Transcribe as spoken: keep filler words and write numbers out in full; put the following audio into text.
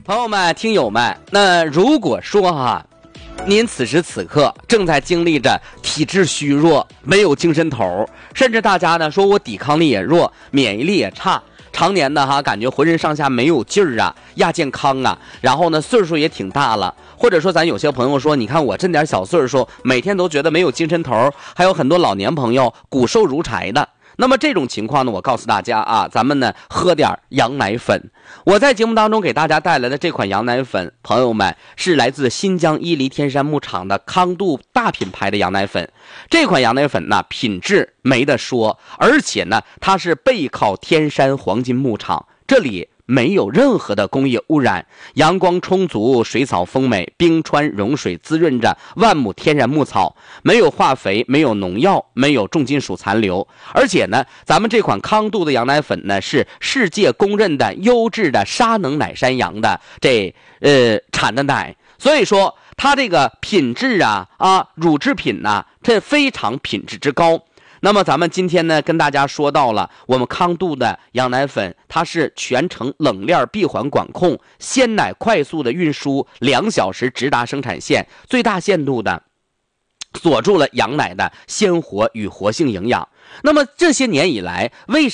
朋友们、听友们，那如果说哈，您此时此刻正在经历着体质虚弱、没有精神头，甚至大家呢说我抵抗力也弱、免疫力也差，常年的哈感觉浑身上下没有劲儿啊、亚健康啊，然后呢岁数也挺大了，或者说咱有些朋友说，你看我这点小岁数，每天都觉得没有精神头，还有很多老年朋友骨瘦如柴的。那么这种情况呢，我告诉大家啊，咱们呢喝点羊奶粉。我在节目当中给大家带来的这款羊奶粉，朋友们是来自新疆伊犁天山牧场的康度大品牌的羊奶粉。这款羊奶粉呢，品质没得说，而且呢，它是背靠天山黄金牧场，这里没有任何的工业污染，阳光充足，水草丰美，冰川融水滋润着万亩天然牧草，没有化肥，没有农药，没有重金属残留。而且呢，咱们这款康度的羊奶粉呢，是世界公认的优质的沙能奶山羊的这呃产的奶，所以说它这个品质啊啊乳制品呐、啊，这非常品质之高。那么咱们今天呢跟大家说到了我们康度的羊奶粉，它是全程冷链闭环管控，鲜奶快速的运输，两小时直达生产线，最大限度的锁住了羊奶的鲜活与活性营养。那么这些年以来，为